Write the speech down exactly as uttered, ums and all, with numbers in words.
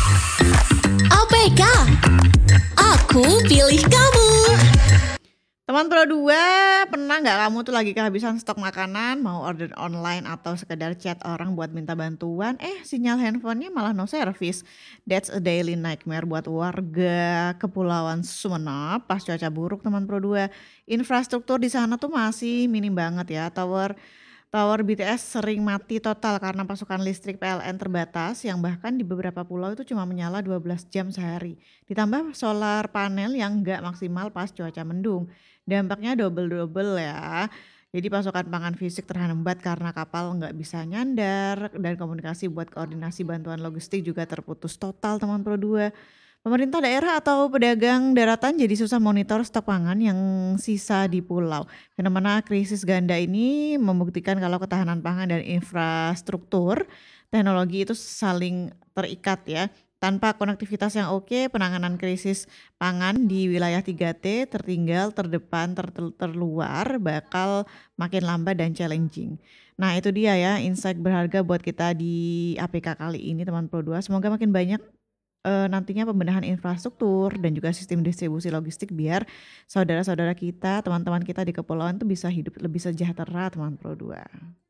A P K, aku pilih kamu. Teman Pro dua, pernah nggak kamu tuh lagi kehabisan stok makanan, mau order online atau sekedar chat orang buat minta bantuan, eh sinyal handphonenya malah no service. That's a daily nightmare buat warga Kepulauan Sumenep pas cuaca buruk teman Pro dua. Infrastruktur di sana tuh masih minim banget ya, tower Tower B T S sering mati total karena pasokan listrik P L N terbatas yang bahkan di beberapa pulau itu cuma menyala dua belas jam sehari. Ditambah solar panel yang nggak maksimal pas cuaca mendung. Dampaknya double-double ya. Jadi pasokan pangan fisik terhambat karena kapal nggak bisa nyandar dan komunikasi buat koordinasi bantuan logistik juga terputus total teman Pro dua. Pemerintah daerah atau pedagang daratan jadi susah monitor stok pangan yang sisa di pulau. Fenomena krisis ganda ini membuktikan kalau ketahanan pangan dan infrastruktur teknologi itu saling terikat ya. Tanpa konektivitas yang oke, penanganan krisis pangan di wilayah tiga T tertinggal, terdepan, ter- terluar bakal makin lambat dan challenging. Nah itu dia ya insight berharga buat kita di A P K kali ini teman Pro dua. Semoga makin banyak Eee, nantinya pembenahan infrastruktur dan juga sistem distribusi logistik biar saudara-saudara kita, teman-teman kita di kepulauan tuh bisa hidup lebih sejahtera teman Pro dua.